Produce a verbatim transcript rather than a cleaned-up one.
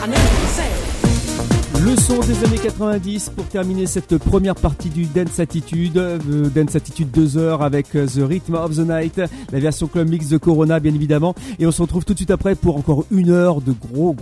Le son des années quatre-vingt-dix pour terminer cette première partie du Dance Attitude. Euh, Dance Attitude deux heures avec euh, The Rhythm of the Night, la version club mix de Corona bien évidemment. Et on se retrouve tout de suite après pour encore une heure de gros